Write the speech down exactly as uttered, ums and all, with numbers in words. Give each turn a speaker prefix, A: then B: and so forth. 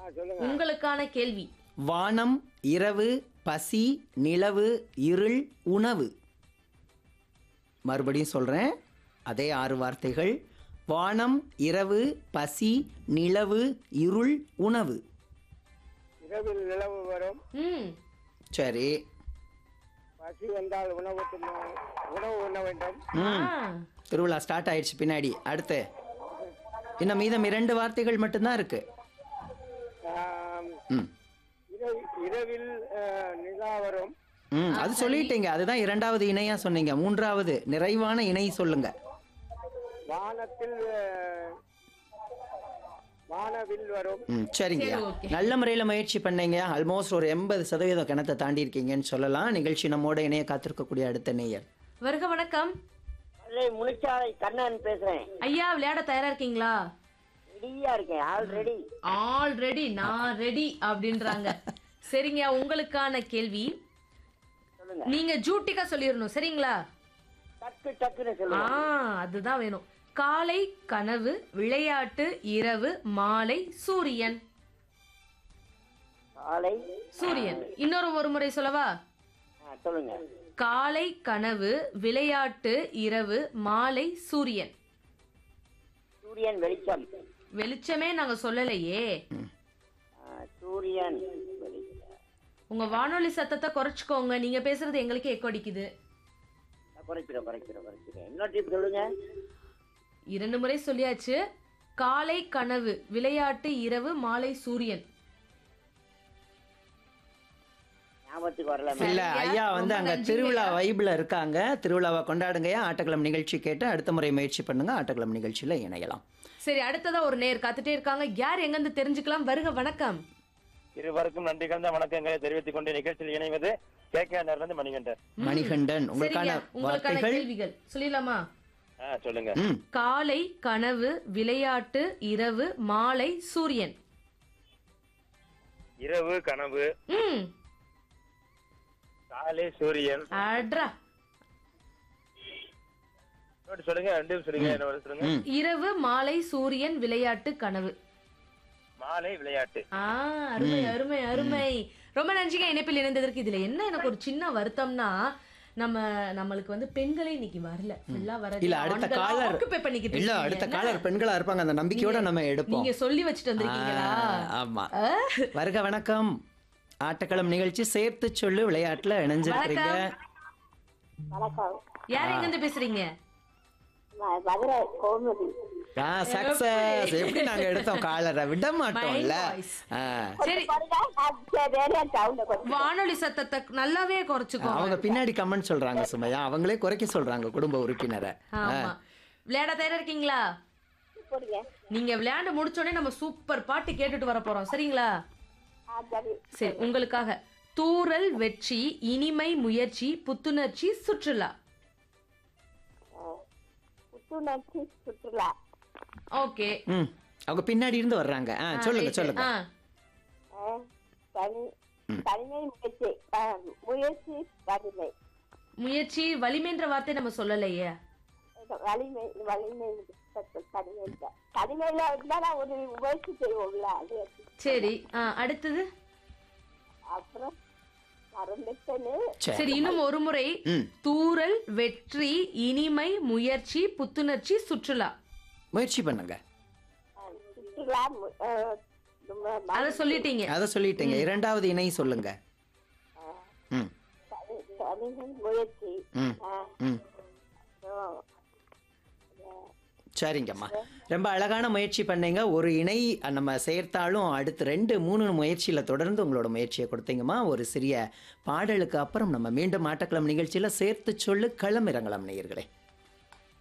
A: ஆ சொல்லுங்க.
B: உங்களுக்கான கேள்வி.
C: வானம், இரவு, பசி, நிலவு, இருள், உணவு. மறுபடியும் சொல்றேன், அதே ஆறு வார்த்தைகள். வானம், இரவு, பசி, நிலவு, இருள், உணவு.
A: இரவில் நிலவு வரும்.
B: ம்
C: சரி.
A: பசி வந்தால் உணவு தின்ன- உணவு உண்ண வேண்டும்.
C: ம்
B: ஆ,
C: திருவிழா ஸ்டார்ட் ஆயிடுச்சு பின்னாடி. அடுத்து இன்னும் மீதம் இரண்டு வார்த்தைகள் மட்டும்தான் இருக்கு.
A: ஆம்,
C: ம்
A: இரவு- இரவில் அஹ், நிலா வரும்.
C: ம் அது சொல்லிட்டீங்க, அதுதான் இரண்டாவது இணையா சொன்னீங்க. மூன்றாவது நிறைவான இணை சொல்லுங்க.
A: வானத்தில் அஹ், வானவில் வரும்.
C: ம் சரிங்கய்யா,
B: சரி, okay.
C: நல்ல முறையில் முயற்சி பண்ணீங்க. ஆல்மோஸ்ட் ஒரு எண்பது சதவீதம் கிணத்தை தாண்டி இருக்கீங்கன்னு சொல்லலாம். நிகழ்ச்சி நம்மோட இணைய காத்திருக்கக்கூடிய அடுத்த நேயர்.
B: வருக வணக்கம்
D: முனிச்சாலை கண்ணன் பேசுறேன்.
B: ஐயா. விளையாட தயாரா இருக்கீங்களா?
D: ரெடியா இருக்கேன், ஆல்ரெடி.
B: ஆல்ரெடி நான் ரெடி அப்படின்றாங்க. சரிங்க, உங்களுக்கான கேள்வி.
D: சொல்லுங்க.
B: நீங்க ஜூட்டிக்கா சொல்லிடணும், சரிங்களா?
D: டக்கு டக்குன்னு
B: ஆ,
D: சொல்லுங்க.
B: அதுதான் வேணும். காலை, கனவு, விளையாட்டு, இரவு, மாலை, சூரியன்.
D: காலை.
B: சூரியன். இன்னொரு ஒரு முறை சொல்லவா?
D: ஆ, சொல்லுங்க.
B: காலை, கனவு, விளையாட்டு, இரவு, மாலை, சூரியன்.
D: சூரியன் வெளிச்சம்.
B: வெளிச்சமே நாங்க சொல்லலையே.
D: ஆ, சூரியன் வெளிச்சம்.
B: உங்க வானொலி சத்தத்தை குறைச்சுக்கோங்க, நீங்க பேசுறது எங்களுக்கே எக்கோ அடிக்குது.
D: நான் குறைக்கிறேன் குறைக்கிறேன் குறைக்கிறேன். இன்னொரு டிப் சொல்லுங்க.
B: இரண்டு முறை சொல்லியாச்சு. காலை, கனவு, விளையாட்டு, இரவு, மாலை, சூரியன்.
D: ஞாபகத்துக்கு வரல.
C: இல்ல
B: சரியா?
C: ஐயா வந்து
B: ரொம்ப
C: அங்க
B: நன்றிங்க
C: திருவிழா
B: ஐயா.
C: வைப்ல இருக்காங்க. திருவிழாவை கொண்டாடுங்கய்யா. ஆட்டக்கிழம் நிகழ்ச்சி கேட்டு அடுத்த முறை முயற்சி பண்ணுங்க. ஆட்டக்கிழம் நிகழ்ச்சியில இணையலாம்.
B: சரி, அடுத்ததா ஒரு நேர் காத்துட்டே இருக்காங்க. யார் எங்க இருந்து தெரிஞ்சுக்கலாம்? வருக வணக்கம்.
E: இருவருக்கும் நன்றி கலந்த வணக்கங்களை தெரிவித்துக் கொண்டு நிகழ்ச்சியில் இணைவது கே கே இருந்து மணிகண்டன்.
C: மணிகண்டன், உங்களுக்கான
B: சரிங்க, உங்களுக்கான
C: வார்த்தைகள்.
B: கேள்விகள் சொல்லிடலாமா?
E: ஆ சொல்லுங்க.
C: ம்
B: காலை, கனவு, விளையாட்டு, இரவு, மாலை, சூரியன்.
E: இரவு கனவு,
B: ம்
E: காலை சூரியன்.
B: அட்ரா.
E: இன்னொரு சொல்லுங்க, ரெண்டு சொல்லுங்க. என்ன வருது சொல்லுங்க.
C: ம்
B: இரவு, மாலை, சூரியன், விளையாட்டு, கனவு.
E: மாலை விளையாட்டு.
B: ஆ, அருமை அருமை அருமை. ரொம்ப நன்றிங்க இணைப்பில் இணைந்ததற்கு. இதுல என்ன எனக்கு ஒரு சின்ன வருத்தம்னா, நம்ம நம்மளுக்கு வந்து பெண்களே இன்னைக்கு வரல. ஃபுல்லா வரது
C: இல்ல அடுத்த காலர்
B: ஆக்குபை பண்ணிக்கிட்டு
C: இல்ல
B: இருக்கீங்க.
C: அடுத்த
B: என்ன?
C: காலர் பெண்களா இருப்பாங்க, அந்த நம்பிக்கையோட நம்ம எடுப்போம்.
B: நீங்க சொல்லி வச்சுட்டு வந்திருக்கீங்களா?
C: ஆ, ஆமா. வருக வணக்கம். ஆட்டக்களம் நிகழ்ச்சி சேர்த்து சொல்லு விளையாட்டுல இணைஞ்சிருக்கீங்க.
D: வணக்கம்.
B: யார் எங்க இருந்து பேசுறீங்க?
D: ம- மதுரை கோமதி.
C: ஆ சக்சஸ். எப்படி நாங்க எடுத்தோம் காலரை, விட மாட்டோம்ல.
B: My voice.
C: ஆ,
B: சரி,
D: பாருங்க, நான் சே- வேற சவுண்ட கொஞ்சம்.
B: வானொலி சத்தத்தை நல்லாவே குறைச்சுக்கோ.
C: அவங்க பின்னாடி கமெண்ட் சொல்றாங்க சுமையா, அவங்களே குறைக்க சொல்றாங்க குடும்ப உறுப்பினரை.
B: ஆமா. விளையாட தயாரா இருக்கீங்களா?
D: போடுங்க.
B: நீங்க விளையாண்டு முடிச்ச உடனே நம்ம சூப்பர் பாட்டு கேட்டுட்டு வர போறோம், சரிங்களா?
D: ஆ, சரி.
B: சரி, உங்களுக்காக. தூறல், வெற்றி, இனிமை, முயற்சி, புத்துணர்ச்சி, சுற்றுலா.
D: ஆ, புத்துணர்ச்சி சுற்றுலா.
B: ஓகே.
C: ம் அவங்க பின்னாடி இருந்து வர்றாங்க. ஆ சொல்லுங்க சொல்லுங்க.
B: ஆ,
D: ஆ, தனி தனிமை முயற்சி. ஆ, முயற்சி தனிமை.
B: முயற்சி, வலிமைன்ற வார்த்தை நம்ம சொல்லலையே.
D: வலிமை வலிமை தனிமை இல்ல. தனிமையில இருந்தா நான் ஒரு முயற்சி செய்வோம்ல, அது எப்படி?
B: சரி, ஆ, அடுத்தது.
D: அப்புறம் மறந்துட்டேன்னு.
C: சரி.
B: சரி, இன்னும் ஒரு முறை.
C: ம்
B: தூறல், வெற்றி, இனிமை, முயற்சி, புத்துணர்ச்சி, சுற்றுலா.
C: முயற்சி பண்ணுங்க.
D: ஆ, சுற்றுலா மு- ஆ, நம்ம ம-
B: அத சொல்லிட்டீங்க.
C: அதை சொல்லிட்டீங்க. இரண்டாவது இணை சொல்லுங்க.
D: ஆ,
C: ம்
D: தனி- தனிமை முயற்சி.
C: ம்
D: ஆ,
C: ம்
D: அப்புறம்
C: சரிங்கம்மா, ரொம்ப அழகான முயற்சி பண்ணீங்க. ஒரு இணை நம்ம சேர்த்தாலும் அடுத்து ரெண்டு மூணு முயற்சியில் தொடர்ந்து உங்களோட முயற்சியை கொடுத்தீங்கம்மா. ஒரு சிறிய பாடலுக்கு அப்புறம் நம்ம மீண்டும் ஆட்டக்களம் நிகழ்ச்சியில் சேர்த்து சொல்லு களமிறங்கலாம் நேயர்களே.